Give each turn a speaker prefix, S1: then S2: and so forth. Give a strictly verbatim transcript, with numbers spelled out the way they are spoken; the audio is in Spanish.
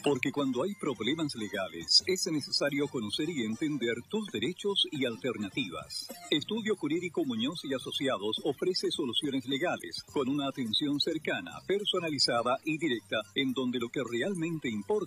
S1: Porque cuando hay problemas legales, es necesario conocer y entender tus derechos y alternativas. Estudio Jurídico Muñoz y Asociados ofrece soluciones legales con una atención cercana, personalizada y directa, en donde lo que realmente importa